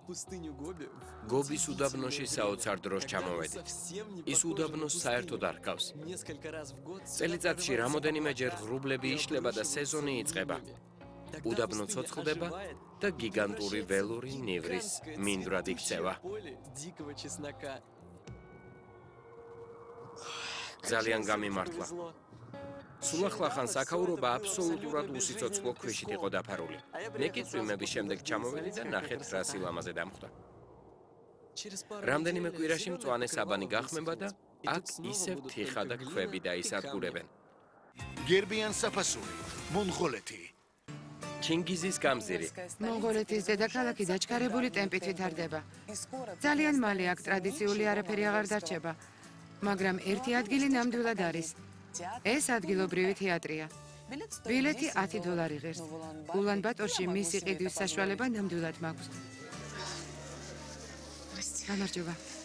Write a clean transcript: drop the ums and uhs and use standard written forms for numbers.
გობის უდაბნოში საოცარ დროს ჩამოვედით. ის უდაბნოს საერთოდ არ ჰგავს. წელიწადში რამოდენიმეჯერ ღრუბლები იშლება და სეზონი იწყება. უდაბნო ცოცხლდება და გიგანტური ველური ნივრის მინდვრად იქცევა. ძალიან გამიმართლა. სულ ახლა საქაურობა აბსოლუტურად უსიცოცხლო ქვიშით იყო დაფარული. მე კი წვიმების შემდეგ ჩამოვედი და ნახეთ რა სილამაზე დამხვდა. რამდენიმე კვირაში მწვანე საბანი გახმება და აქ ისევ თიხა და ქვები დაისადგურებენ. გერბიან საფასური, მონღოლეთი. ჩინგიზის გამზირი. მონღოლეთის დედაქალაქი დაჩქარებული ტემპით ვითარდება. ძალიან მალე აქ ტრადიციული არაფერი აღარ დარჩება, მაგრამ ერთი ადგილი ნამდვილად არის. ეს ადგილობრივი თეატრია. ბილეთი $10 ღირს. ულან-ბატორში მისი ყიდვის საშუალება ნამდვილად მაქვს. გამარჯობა.